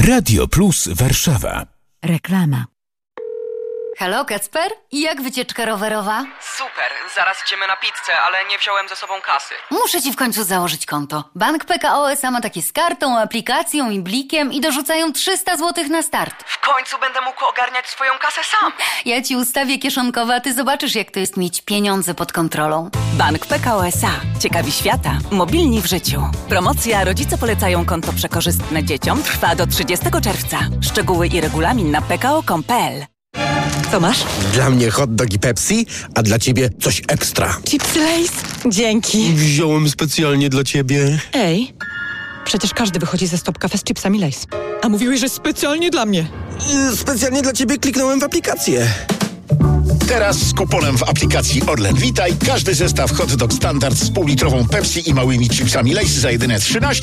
Radio Plus Warszawa. Reklama. Halo, Kacper? I jak wycieczka rowerowa? Super, zaraz idziemy na pizzę, ale nie wziąłem ze sobą kasy. Muszę ci w końcu założyć konto. Bank PKO SA ma takie z kartą, aplikacją i blikiem i dorzucają 300 zł na start. W końcu będę mógł ogarniać swoją kasę sam. Ja ci ustawię kieszonkowe, a ty zobaczysz, jak to jest mieć pieniądze pod kontrolą. Bank PKO SA. Ciekawi świata. Mobilni w życiu. Promocja Rodzice polecają konto przekorzystne dzieciom trwa do 30 czerwca. Szczegóły i regulamin na pko.com.pl. Co masz? Dla mnie hot dog i Pepsi, a dla ciebie coś ekstra. Chipsy Lay's? Dzięki. Wziąłem specjalnie dla ciebie. Ej, przecież każdy wychodzi ze Stop Cafe z chipsami Lay's. A mówiłeś, że specjalnie dla mnie. Specjalnie dla ciebie kliknąłem w aplikację. Teraz z kuponem w aplikacji Orlen Witaj każdy zestaw hot dog standard z półlitrową Pepsi i małymi chipsami Lay's za jedyne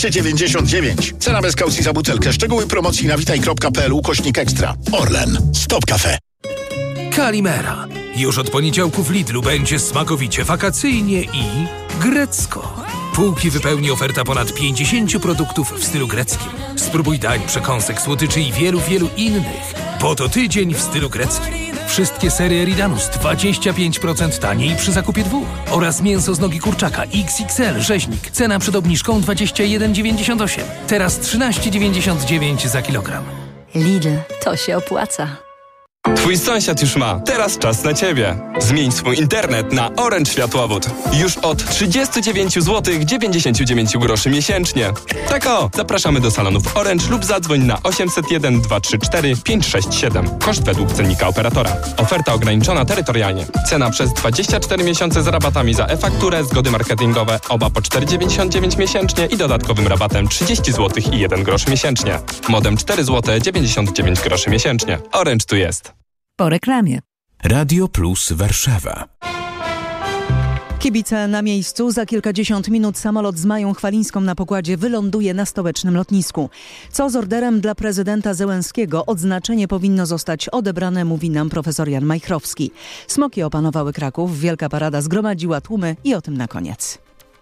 13,99. Cena bez kaucji za butelkę. Szczegóły promocji na witaj.pl/ekstra. Orlen. Stop Cafe. Kalimera. Już od poniedziałku w Lidlu będzie smakowicie wakacyjnie i grecko. Półki wypełni oferta ponad 50 produktów w stylu greckim. Spróbuj dań, przekąsek, słodyczy i wielu innych. Bo to tydzień w stylu greckim. Wszystkie serie Eridanus 25% taniej przy zakupie 2. Oraz mięso z nogi kurczaka XXL rzeźnik. Cena przed obniżką 21,98. Teraz 13,99 za kilogram. Lidl, to się opłaca. Twój sąsiad już ma. Teraz czas na Ciebie. Zmień swój internet na Orange Światłowód. Już od 39 zł 99 groszy miesięcznie. Tak o, zapraszamy do salonów Orange lub zadzwoń na 801 234 567. Koszt według cennika operatora. Oferta ograniczona terytorialnie. Cena przez 24 miesiące z rabatami za e-fakturę, zgody marketingowe, oba po 4,99 miesięcznie i dodatkowym rabatem 30 zł i 1 grosz miesięcznie. Modem 4 zł 99 groszy miesięcznie. Orange tu jest. Po reklamie. Radio Plus Warszawa. Kibice na miejscu. Za kilkadziesiąt minut samolot z Mają Chwalińską na pokładzie wyląduje na stołecznym lotnisku. Co z orderem dla prezydenta Zełenskiego? Odznaczenie powinno zostać odebrane, mówi nam profesor Jan Majchrowski. Smoki opanowały Kraków, wielka parada zgromadziła tłumy i o tym na koniec.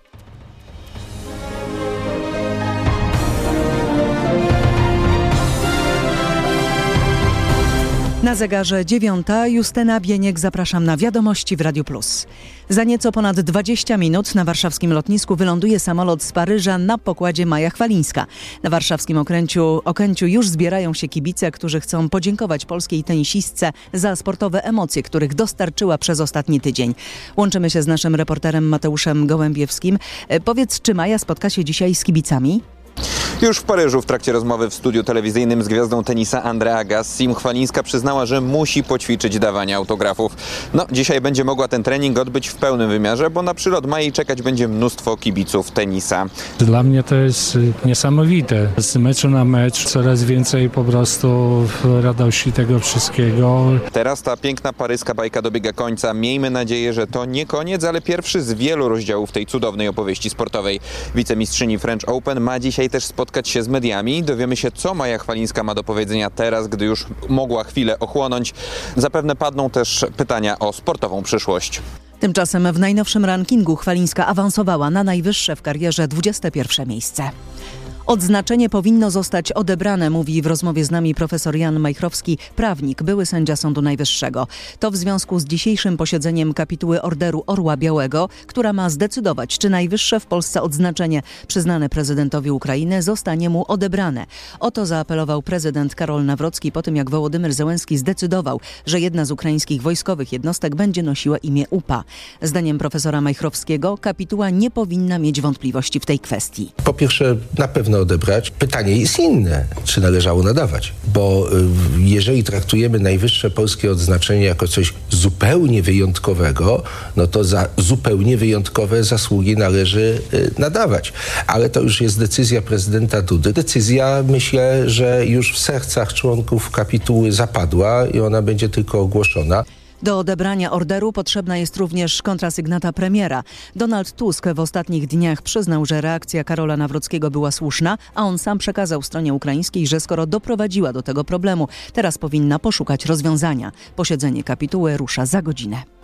Na zegarze 9. Justyna Bieniek, zapraszam na wiadomości w Radiu Plus. Za nieco ponad 20 minut na warszawskim lotnisku wyląduje samolot z Paryża na pokładzie Maja Chwalińska. Na warszawskim Okęciu już zbierają się kibice, którzy chcą podziękować polskiej tenisistce za sportowe emocje, których dostarczyła przez ostatni tydzień. Łączymy się z naszym reporterem Mateuszem Gołębiewskim. Powiedz, czy Maja spotka się dzisiaj z kibicami? Już w Paryżu w trakcie rozmowy w studiu telewizyjnym z gwiazdą tenisa Andrea Agassi Chwalińska przyznała, że musi poćwiczyć dawanie autografów. Dzisiaj będzie mogła ten trening odbyć w pełnym wymiarze, bo na przylot ma jej czekać będzie mnóstwo kibiców tenisa. Dla mnie to jest niesamowite. Z meczu na mecz coraz więcej po prostu radości tego wszystkiego. Teraz ta piękna paryska bajka dobiega końca. Miejmy nadzieję, że to nie koniec, ale pierwszy z wielu rozdziałów tej cudownej opowieści sportowej. Wicemistrzyni French Open ma dzisiaj też spotkać się z mediami. Dowiemy się, co Maja Chwalińska ma do powiedzenia teraz, gdy już mogła chwilę ochłonąć. Zapewne padną też pytania o sportową przyszłość. Tymczasem w najnowszym rankingu Chwalińska awansowała na najwyższe w karierze 21. miejsce. Odznaczenie powinno zostać odebrane, mówi w rozmowie z nami profesor Jan Majchrowski, prawnik, były sędzia Sądu Najwyższego. To w związku z dzisiejszym posiedzeniem kapituły Orderu Orła Białego, która ma zdecydować, czy najwyższe w Polsce odznaczenie przyznane prezydentowi Ukrainy zostanie mu odebrane. O to zaapelował prezydent Karol Nawrocki po tym, jak Wołodymyr Zełenski zdecydował, że jedna z ukraińskich wojskowych jednostek będzie nosiła imię UPA. Zdaniem profesora Majchrowskiego kapituła nie powinna mieć wątpliwości w tej kwestii. Po pierwsze, na pewno odebrać. Pytanie jest inne, czy należało nadawać. Bo jeżeli traktujemy najwyższe polskie odznaczenie jako coś zupełnie wyjątkowego, to za zupełnie wyjątkowe zasługi należy nadawać. Ale to już jest decyzja prezydenta Dudy. Decyzja, myślę, że już w sercach członków kapituły zapadła i ona będzie tylko ogłoszona. Do odebrania orderu potrzebna jest również kontrasygnata premiera. Donald Tusk w ostatnich dniach przyznał, że reakcja Karola Nawrockiego była słuszna, a on sam przekazał stronie ukraińskiej, że skoro doprowadziła do tego problemu, teraz powinna poszukać rozwiązania. Posiedzenie kapituły rusza za godzinę.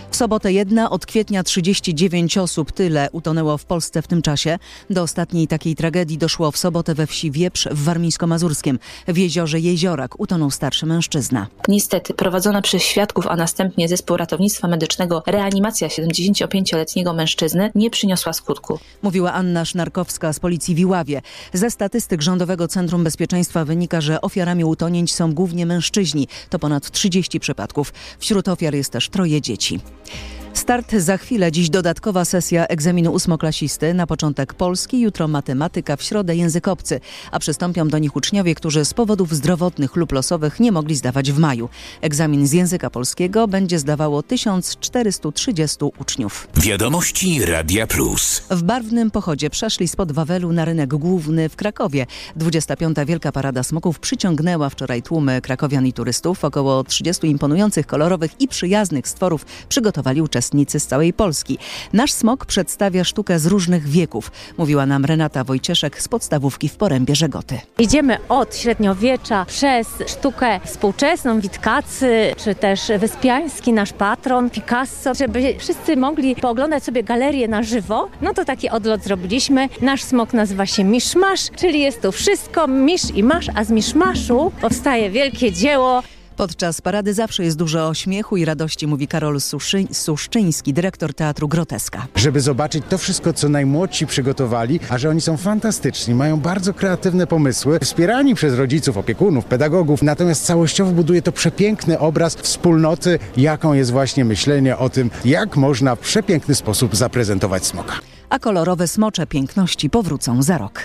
W sobotę 1, od kwietnia 39 osób. Tyle utonęło w Polsce w tym czasie. Do ostatniej takiej tragedii doszło w sobotę we wsi Wieprz w Warmińsko-Mazurskiem. W jeziorze Jeziorak utonął starszy mężczyzna. Niestety prowadzona przez świadków, a następnie zespół ratownictwa medycznego reanimacja 75-letniego mężczyzny nie przyniosła skutku. Mówiła Anna Sznarkowska z policji w Iławie. Ze statystyk Rządowego Centrum Bezpieczeństwa wynika, że ofiarami utonięć są głównie mężczyźni. To ponad 30 przypadków. Wśród ofiar jest też 3 dzieci. Start za chwilę, dziś dodatkowa sesja egzaminu ósmoklasisty. Na początek polski, jutro matematyka, w środę język obcy. A przystąpią do nich uczniowie, którzy z powodów zdrowotnych lub losowych nie mogli zdawać w maju. Egzamin z języka polskiego będzie zdawało 1430 uczniów. Wiadomości Radia Plus. W barwnym pochodzie przeszli spod Wawelu na rynek główny w Krakowie. 25. Wielka Parada Smoków przyciągnęła wczoraj tłumy krakowian i turystów. Około 30 imponujących, kolorowych i przyjaznych stworów przygotowali uczestnicy z całej Polski. Nasz smok przedstawia sztukę z różnych wieków, mówiła nam Renata Wojcieszek z podstawówki w Porębie Żegoty. Idziemy od średniowiecza przez sztukę współczesną, Witkacy, czy też Wyspiański, nasz patron, Picasso, żeby wszyscy mogli pooglądać sobie galerię na żywo. No to taki odlot zrobiliśmy. Nasz smok nazywa się Miszmasz, czyli jest tu wszystko, misz i masz, a z miszmaszu powstaje wielkie dzieło. Podczas parady zawsze jest dużo śmiechu i radości, mówi Karol Suszczyński, dyrektor Teatru Groteska. Żeby zobaczyć to wszystko, co najmłodsi przygotowali, a że oni są fantastyczni, mają bardzo kreatywne pomysły, wspierani przez rodziców, opiekunów, pedagogów, natomiast całościowo buduje to przepiękny obraz wspólnoty, jaką jest właśnie myślenie o tym, jak można w przepiękny sposób zaprezentować smoka. A kolorowe smocze piękności powrócą za rok.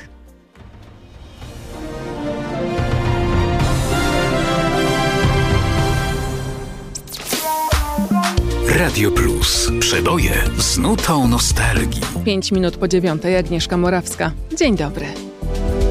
Radio Plus. Przeboje z nutą nostalgii. 5 minut po 9. Agnieszka Morawska. Dzień dobry.